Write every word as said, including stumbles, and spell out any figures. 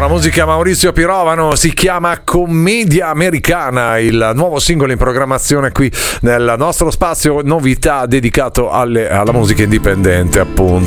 la musica Maurizio Pirovano, si chiama Commedia Americana, il nuovo singolo in programmazione qui nel nostro spazio novità dedicato alle, alla musica indipendente, appunto.